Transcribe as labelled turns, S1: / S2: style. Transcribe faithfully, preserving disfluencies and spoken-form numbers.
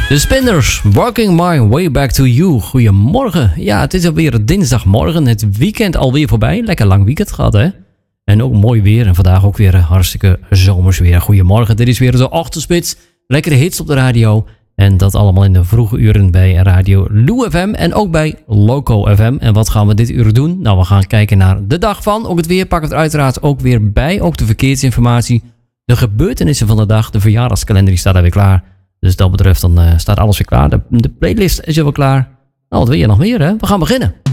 S1: De Spinners, Working My Way Back to You. Goedemorgen. Ja, het is alweer dinsdagmorgen. Het weekend alweer voorbij. Lekker lang weekend gehad, hè? En ook mooi weer. En vandaag ook weer hartstikke zomers weer. Goedemorgen. Dit is weer de ochtendspits. Lekkere hits op de radio. En dat allemaal in de vroege uren bij Radio Lou F M. En ook bij Loco F M. En wat gaan we dit uur doen? Nou, we gaan kijken naar de dag van. Ook het weer pakken we er uiteraard ook weer bij. Ook de verkeersinformatie. De gebeurtenissen van de dag. De verjaardagskalender die staat daar weer klaar. Dus dat betreft dan uh, staat alles weer klaar. De, de playlist is weer klaar. Nou, wat wil je nog meer, hè? We gaan beginnen.